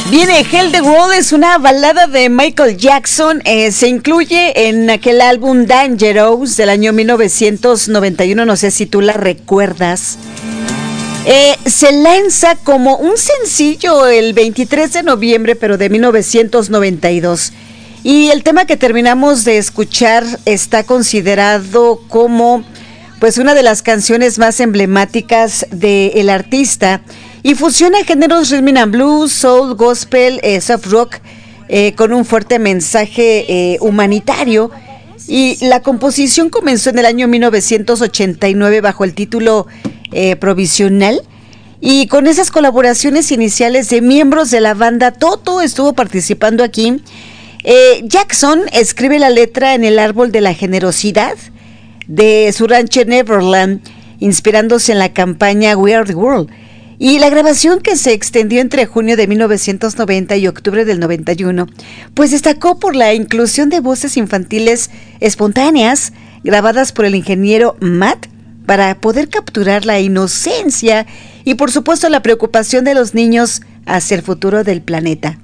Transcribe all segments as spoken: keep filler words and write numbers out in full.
Viene Heal the World, es una balada de Michael Jackson, eh, se incluye en aquel álbum Dangerous del año mil novecientos noventa y uno, no sé si tú la recuerdas. Eh, se lanza como un sencillo el veintitrés de noviembre, pero de mil novecientos noventa y dos. Y el tema que terminamos de escuchar está considerado como pues una de las canciones más emblemáticas del artista y fusiona géneros rhythm and blues, soul, gospel, eh, soft rock eh, con un fuerte mensaje eh, humanitario. Y la composición comenzó en el año mil novecientos ochenta y nueve bajo el título eh, Provisional, y con esas colaboraciones iniciales de miembros de la banda, Toto estuvo participando aquí. Eh, Jackson escribe la letra en el árbol de la generosidad de su rancho Neverland, inspirándose en la campaña We Are the World. Y la grabación, que se extendió entre junio de mil novecientos noventa y octubre del noventa y uno, pues destacó por la inclusión de voces infantiles espontáneas grabadas por el ingeniero Matt para poder capturar la inocencia y por supuesto la preocupación de los niños hacia el futuro del planeta.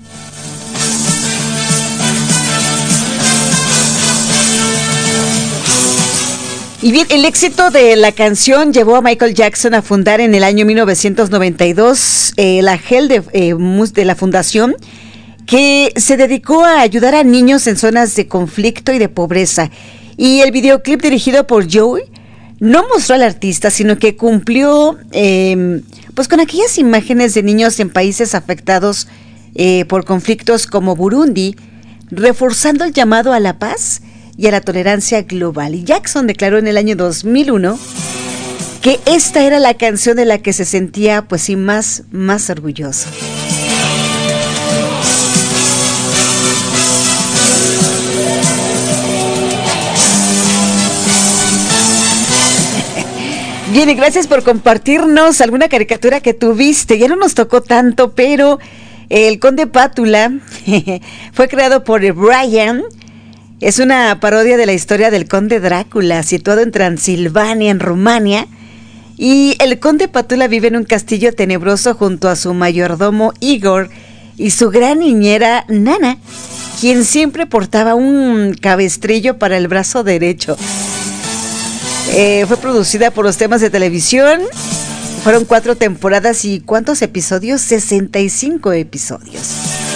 Y bien, el éxito de la canción llevó a Michael Jackson a fundar en el año mil novecientos noventa y dos eh, la G E L de, eh, de la fundación, que se dedicó a ayudar a niños en zonas de conflicto y de pobreza. Y el videoclip, dirigido por Joey, no mostró al artista, sino que cumplió eh, pues con aquellas imágenes de niños en países afectados eh, por conflictos como Burundi, reforzando el llamado a la paz y a la tolerancia global. Y Jackson declaró en el año dos mil uno que esta era la canción de la que se sentía pues sí más, más orgulloso. Bien, y gracias por compartirnos alguna caricatura que tuviste. Ya no nos tocó tanto, pero el Conde Pátula fue creado por Brian. Es una parodia de la historia del Conde Drácula, situado en Transilvania, en Rumania. Y el Conde Pátula vive en un castillo tenebroso junto a su mayordomo Igor y su gran niñera Nana, quien siempre portaba un cabestrillo para el brazo derecho. Eh, fue producida por los temas de televisión. Fueron cuatro temporadas y ¿cuántos episodios? sesenta y cinco episodios.